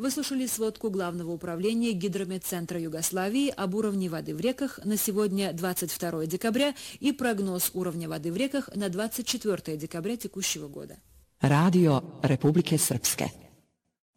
Вы слушали сводку Главного управления Гидрометцентра Югославии об уровне воды в реках на сегодня 22 декабря и прогноз уровня воды в реках на 24 декабря текущего года. Radio Republike Srpske.